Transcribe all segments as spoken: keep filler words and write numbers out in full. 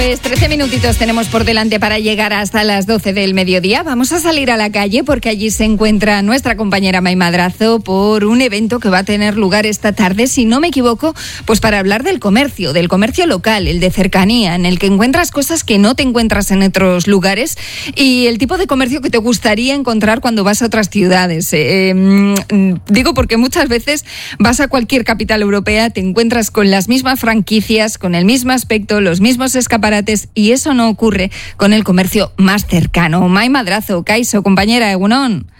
Pues trece minutitos tenemos por delante para llegar hasta las doce del mediodía. Vamos a salir a la calle porque allí se encuentra nuestra compañera May Madrazo por un evento que va a tener lugar esta tarde, si no me equivoco, pues para hablar del comercio, del comercio local, el de cercanía, en el que encuentras cosas que no te encuentras en otros lugares y el tipo de comercio que te gustaría encontrar cuando vas a otras ciudades. Eh, eh, digo porque muchas veces vas a cualquier capital europea, te encuentras con las mismas franquicias, con el mismo aspecto, los mismos escaparates, y eso no ocurre con el comercio más cercano. May Madrazo, Kaixo, compañera, egunon.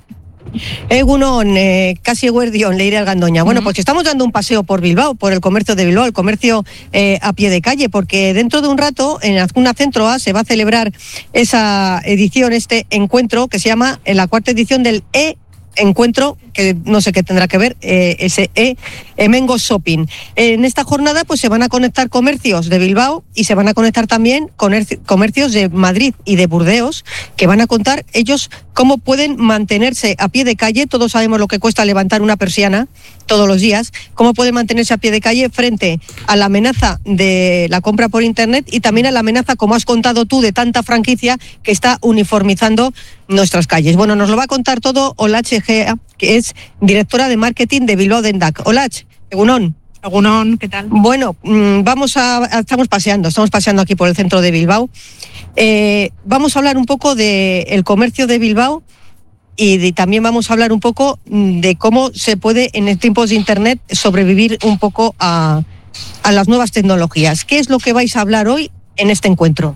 Egunon, eh, casi eguerdión, Leire Algandoña. Bueno, uh-huh. Pues estamos dando un paseo por Bilbao, por el comercio de Bilbao, el comercio eh, a pie de calle, porque dentro de un rato en Azcuna Centro A se va a celebrar esa edición, este encuentro que se llama en la cuarta edición del E encuentro, que no sé qué tendrá que ver, eh, ese E, Hemengo Shopping. En esta jornada pues se van a conectar comercios de Bilbao y se van a conectar también comercios de Madrid y de Burdeos, que van a contar ellos cómo pueden mantenerse a pie de calle. Todos sabemos lo que cuesta levantar una persiana todos los días, cómo pueden mantenerse a pie de calle frente a la amenaza de la compra por internet y también a la amenaza, como has contado tú, de tanta franquicia que está uniformizando nuestras calles. Bueno, nos lo va a contar todo Olach Egea, que es directora de marketing de Bilbao Dendak. Olach, egunon. Egunon, ¿qué tal? Bueno, vamos a, estamos paseando, estamos paseando aquí por el centro de Bilbao. Eh, vamos a hablar un poco del comercio de Bilbao y de, también vamos a hablar un poco de cómo se puede en tiempos de internet sobrevivir un poco a, a las nuevas tecnologías. ¿Qué es lo que vais a hablar hoy en este encuentro?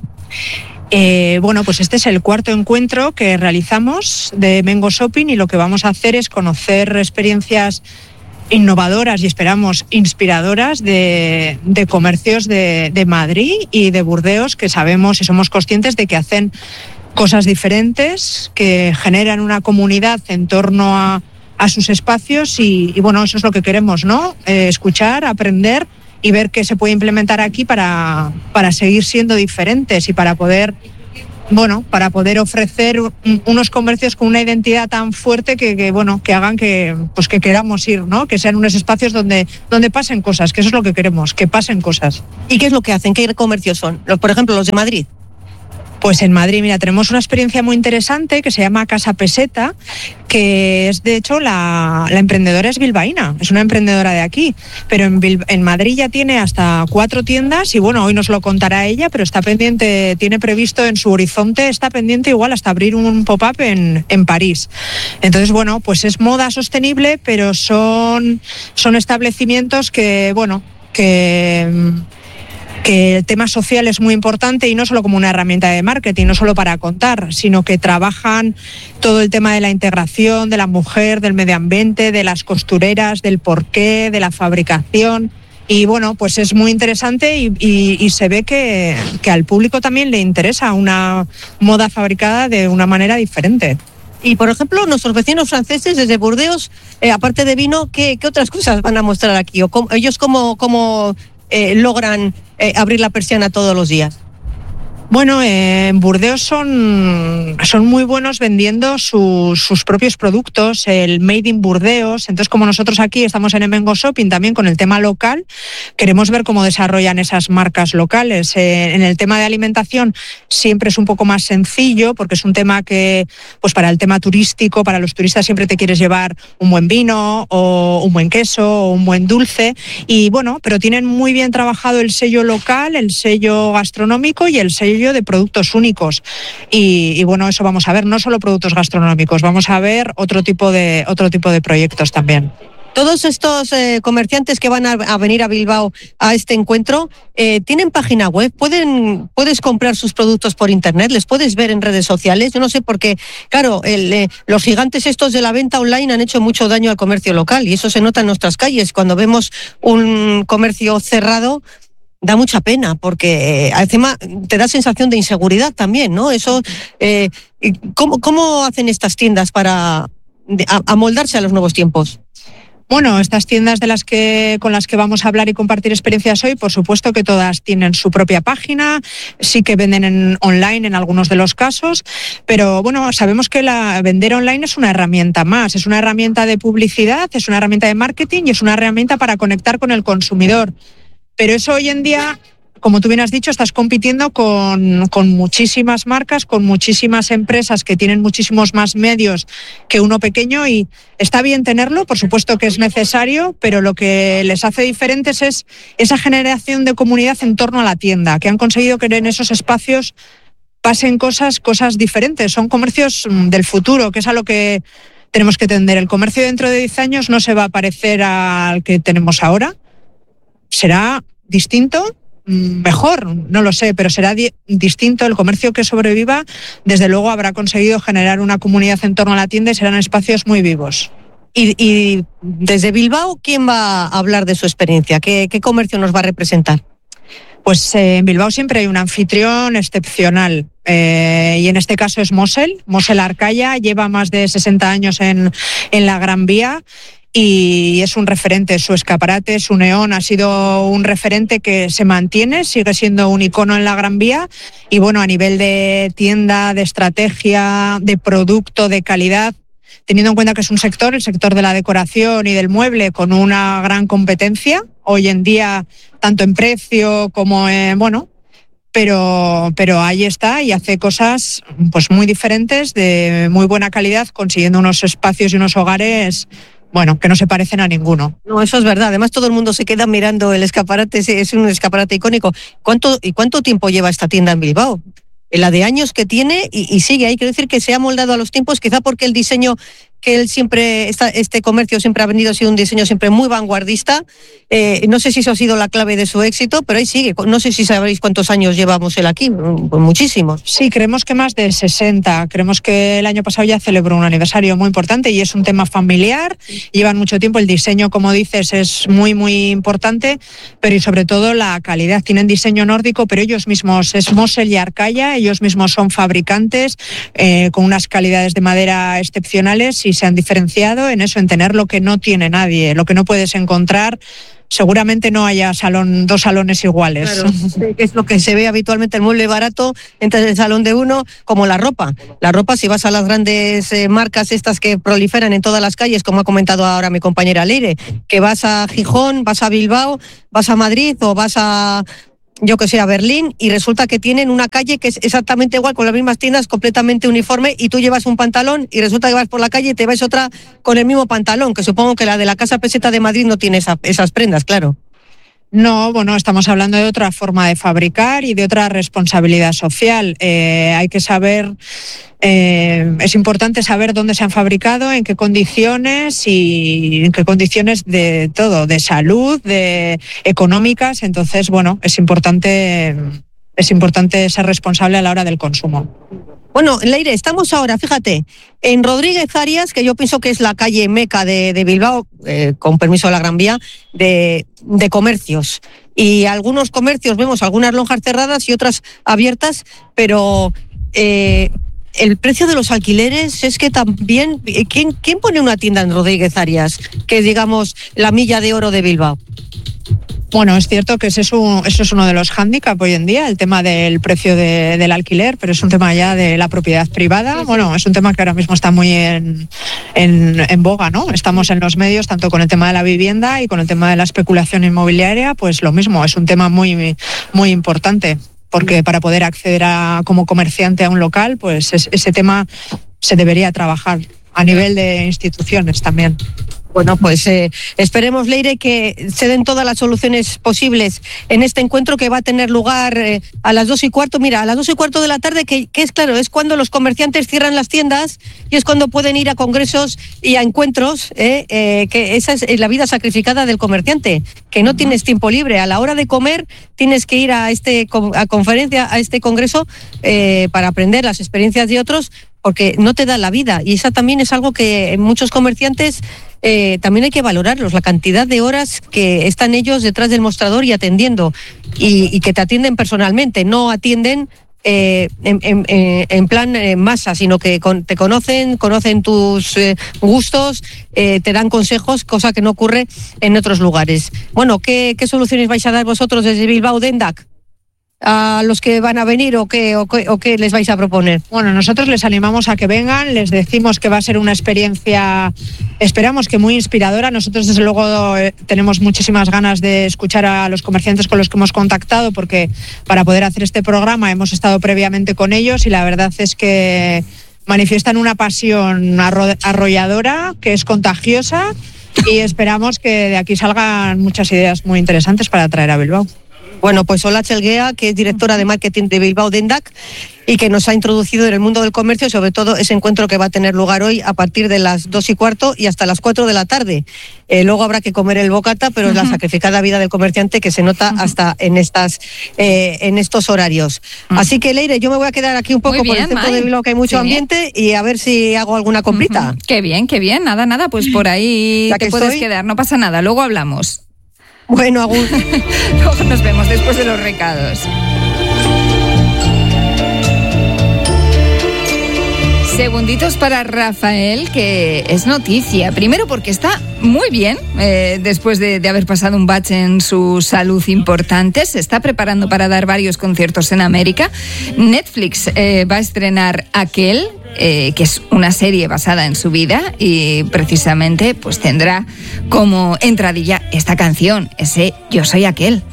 Eh, bueno, pues este es el cuarto encuentro que realizamos de Hemengo Shopping y lo que vamos a hacer es conocer experiencias innovadoras y esperamos inspiradoras de, de comercios de, de Madrid y de Burdeos, que sabemos y somos conscientes de que hacen cosas diferentes, que generan una comunidad en torno a, a sus espacios y, y bueno, eso es lo que queremos, ¿no? Eh, escuchar, aprender y ver qué se puede implementar aquí para, para seguir siendo diferentes y para poder, bueno, para poder ofrecer un, unos comercios con una identidad tan fuerte que, que bueno, que hagan que, pues que queramos ir, ¿no? Que sean unos espacios donde, donde pasen cosas, que eso es lo que queremos, que pasen cosas. ¿Y qué es lo que hacen? ¿Qué comercios son? Los, por ejemplo, los de Madrid. Pues en Madrid, mira, tenemos una experiencia muy interesante que se llama Casa Peseta, que es, de hecho, la, la emprendedora es bilbaína, es una emprendedora de aquí, pero en, Bil, en Madrid ya tiene hasta cuatro tiendas y, bueno, hoy nos lo contará ella, pero está pendiente, tiene previsto en su horizonte, está pendiente igual hasta abrir un pop-up en, en París. Entonces, bueno, pues es moda sostenible, pero son, son establecimientos que, bueno, que... que el tema social es muy importante y no solo como una herramienta de marketing, no solo para contar, sino que trabajan todo el tema de la integración de la mujer, del medio ambiente, de las costureras, del porqué, de la fabricación. Y bueno, pues es muy interesante y, y, y se ve que, que al público también le interesa una moda fabricada de una manera diferente. Y, por ejemplo, nuestros vecinos franceses desde Burdeos, eh, aparte de vino, ¿qué, qué otras cosas van a mostrar aquí? ¿O cómo, ellos cómo... cómo Eh, logran eh, abrir la persiana todos los días? Bueno, eh, en Burdeos son, son muy buenos vendiendo su, sus propios productos, el Made in Burdeos. Entonces, como nosotros aquí estamos en Hemengo Shopping también con el tema local, queremos ver cómo desarrollan esas marcas locales. Eh, en el tema de alimentación siempre es un poco más sencillo porque es un tema que, pues para el tema turístico, para los turistas siempre te quieres llevar un buen vino o un buen queso o un buen dulce. Y bueno, pero tienen muy bien trabajado el sello local, el sello gastronómico y el sello de productos únicos y, y bueno, eso vamos a ver, no solo productos gastronómicos, vamos a ver otro tipo de otro tipo de proyectos también. Todos estos eh, comerciantes que van a, a venir a Bilbao a este encuentro, eh, ¿tienen página web? ¿Pueden, ¿Puedes comprar sus productos por internet? ¿Les puedes ver en redes sociales? Yo no sé, porque, claro, el, eh, los gigantes estos de la venta online han hecho mucho daño al comercio local y eso se nota en nuestras calles. Cuando vemos un comercio cerrado, da mucha pena, porque eh, encima te da sensación de inseguridad también, ¿no? Eso, eh, ¿cómo, ¿Cómo hacen estas tiendas para amoldarse a los nuevos tiempos? Bueno, estas tiendas de las que con las que vamos a hablar y compartir experiencias hoy, por supuesto que todas tienen su propia página, sí que venden en online en algunos de los casos, pero bueno, sabemos que la vender online es una herramienta más, es una herramienta de publicidad, es una herramienta de marketing y es una herramienta para conectar con el consumidor. Pero eso hoy en día como tú bien has dicho, estás compitiendo con, con muchísimas marcas, con muchísimas empresas que tienen muchísimos más medios que uno pequeño, y está bien tenerlo, por supuesto que es necesario, pero lo que les hace diferentes es esa generación de comunidad en torno a la tienda, que han conseguido que en esos espacios pasen cosas, cosas diferentes. Son comercios del futuro, que es a lo que tenemos que tender. El comercio dentro de diez años no se va a parecer al que tenemos ahora. Será distinto, mejor, no lo sé, pero será di- distinto. El comercio que sobreviva, desde luego, habrá conseguido generar una comunidad en torno a la tienda y serán espacios muy vivos. Y, y desde Bilbao, ¿quién va a hablar de su experiencia? ¿Qué, qué comercio nos va a representar? Pues eh, en Bilbao siempre hay un anfitrión excepcional, eh, y en este caso es Mosel, Mosel Arcaya, lleva más de sesenta años en, en la Gran Vía y es un referente. Su escaparate, su neón, ha sido un referente que se mantiene, sigue siendo un icono en la Gran Vía, y bueno, a nivel de tienda, de estrategia, de producto, de calidad, teniendo en cuenta que es un sector, el sector de la decoración y del mueble, con una gran competencia hoy en día, tanto en precio como en, bueno, pero, pero ahí está, y hace cosas pues muy diferentes, de muy buena calidad, consiguiendo unos espacios y unos hogares, bueno, que no se parecen a ninguno. No, eso es verdad. Además, todo el mundo se queda mirando el escaparate, es un escaparate icónico. ¿Cuánto, y cuánto tiempo lleva esta tienda en Bilbao? La de años que tiene y, y sigue. Hay que decir que se ha moldado a los tiempos, quizá porque el diseño que él siempre, esta, este comercio siempre ha vendido, ha sido un diseño siempre muy vanguardista. Eh, no sé si eso ha sido la clave de su éxito, pero ahí sigue. No sé si sabéis cuántos años llevamos él aquí, pues muchísimos. Sí, creemos que más de sesenta. Creemos que el año pasado ya celebró un aniversario muy importante y es un tema familiar. Llevan mucho tiempo. El diseño, como dices, es muy, muy importante, pero y sobre todo la calidad. Tienen diseño nórdico, pero ellos mismos, es Mosel y Arcaya, ellos mismos son fabricantes eh, con unas calidades de madera excepcionales, y se han diferenciado en eso, en tener lo que no tiene nadie, lo que no puedes encontrar. Seguramente no haya salón, dos salones iguales. Claro, que es lo que se ve habitualmente, el mueble barato, entras en el salón de uno, como la ropa. La ropa, si vas a las grandes eh, marcas estas que proliferan en todas las calles, como ha comentado ahora mi compañera Leire, que vas a Gijón, vas a Bilbao, vas a Madrid o vas a, yo que sé, a Berlín, y resulta que tienen una calle que es exactamente igual, con las mismas tiendas, completamente uniforme, y tú llevas un pantalón y resulta que vas por la calle y te ves otra con el mismo pantalón, que supongo que la de la Casa Peseta de Madrid no tiene esa, esas prendas, claro. No, bueno, estamos hablando de otra forma de fabricar y de otra responsabilidad social. Eh, hay que saber, eh, es importante saber dónde se han fabricado, en qué condiciones y en qué condiciones de todo, de salud, de económicas. Entonces, bueno, es importante, es importante ser responsable a la hora del consumo. Bueno, Leire, estamos ahora, fíjate, en Rodríguez Arias, que yo pienso que es la calle meca de, de Bilbao, eh, con permiso de la Gran Vía, de, de comercios. Y algunos comercios vemos algunas lonjas cerradas y otras abiertas, pero eh, el precio de los alquileres es que también... ¿quién, ¿Quién pone una tienda en Rodríguez Arias, que es, digamos, la milla de oro de Bilbao? Bueno, es cierto que ese es un, eso es uno de los hándicaps hoy en día, el tema del precio de, del alquiler, pero es un tema ya de la propiedad privada. Sí, sí. Bueno, es un tema que ahora mismo está muy en, en, en boga, ¿no? Estamos en los medios tanto con el tema de la vivienda y con el tema de la especulación inmobiliaria, pues lo mismo, es un tema muy, muy importante, porque para poder acceder a, como comerciante a un local, pues es, ese tema se debería trabajar a nivel de instituciones también. Bueno, pues eh, esperemos, Leire, que se den todas las soluciones posibles en este encuentro que va a tener lugar eh, a las dos y cuarto. Mira, a las dos y cuarto de la tarde, que, que es claro, es cuando los comerciantes cierran las tiendas y es cuando pueden ir a congresos y a encuentros, eh, eh, que esa es la vida sacrificada del comerciante, que no tienes tiempo libre. A la hora de comer tienes que ir a este a conferencia, a este congreso, eh, para aprender las experiencias de otros, porque no te da la vida. Y esa también es algo que muchos comerciantes eh, también hay que valorarlos, la cantidad de horas que están ellos detrás del mostrador y atendiendo, y, y que te atienden personalmente, no atienden eh, en, en, en plan eh, masa, sino que con, te conocen, conocen tus eh, gustos, eh, te dan consejos, cosa que no ocurre en otros lugares. Bueno, ¿qué, qué soluciones vais a dar vosotros desde Bilbao Dendac? a los que van a venir o qué, o qué, o qué les vais a proponer? Bueno, nosotros les animamos a que vengan, les decimos que va a ser una experiencia, esperamos que muy inspiradora. Nosotros desde luego eh, tenemos muchísimas ganas de escuchar a los comerciantes con los que hemos contactado, porque para poder hacer este programa hemos estado previamente con ellos y la verdad es que manifiestan una pasión arro- arrolladora que es contagiosa y esperamos que de aquí salgan muchas ideas muy interesantes para traer a Bilbao. Bueno, pues Olatz Elguea, que es directora de marketing de Bilbao Dendak y que nos ha introducido en el mundo del comercio y sobre todo ese encuentro que va a tener lugar hoy a partir de las dos y cuarto y hasta las cuatro de la tarde. Eh, luego habrá que comer el bocata, pero es uh-huh. la sacrificada vida del comerciante que se nota uh-huh. hasta en estas eh, en estos horarios. Uh-huh. Así que, Leire, yo me voy a quedar aquí un poco bien, por el centro May. de Bilbao, que hay mucho sí. ambiente, y a ver si hago alguna comprita. Uh-huh. Qué bien, qué bien. Nada, nada, pues por ahí ya te puedes estoy... quedar, no pasa nada, luego hablamos. Bueno, Agur. Luego nos vemos después de los recados. Segunditos para Rafael, que es noticia. Primero porque está muy bien, eh, después de, de haber pasado un bache en su salud importante. Se está preparando para dar varios conciertos en América. Netflix eh, va a estrenar Aquel, eh, que es una serie basada en su vida y precisamente pues tendrá como entradilla esta canción, ese Yo soy aquel.